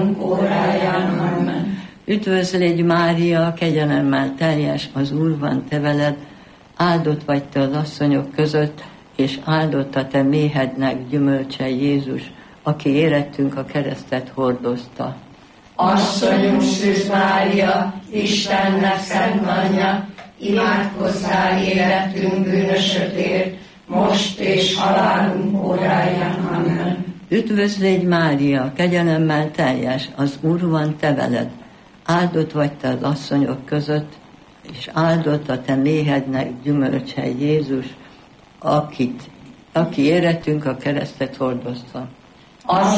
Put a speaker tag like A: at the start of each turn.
A: halálunk óráján. Amen.
B: Üdvözlégy Mária, kegyelemmel teljes, az Úr van te veled, áldott vagy te az asszonyok között, és áldott a te méhednek gyümölcse Jézus, aki érettünk a keresztet hordozta.
A: Asszonyunk Szűz Mária, Istennek szent anyja, imádkozzál életünk bűnösökért, most és halálunk óráján. Amen.
B: Üdvözlégy Mária, kegyelemmel teljes, az Úr van te veled, áldott vagy te az asszonyok között, és áldott a te méhednek gyümölcse Jézus, aki érettünk a keresztet hordozta.